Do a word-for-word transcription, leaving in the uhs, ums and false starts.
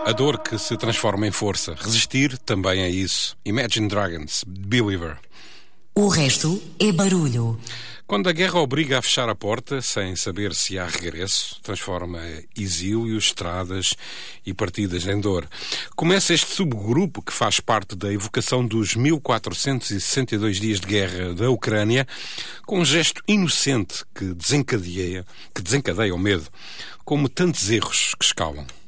A dor que se transforma em força. Resistir também é isso. Imagine Dragons, Believer. O resto é barulho. Quando a guerra obriga a fechar a porta, sem saber se há regresso, transforma exílio, estradas e partidas em dor. Começa este subgrupo que faz parte da evocação dos mil quatrocentos e sessenta e dois dias de guerra da Ucrânia, com um gesto inocente que desencadeia, que desencadeia o medo, como tantos erros que escalam.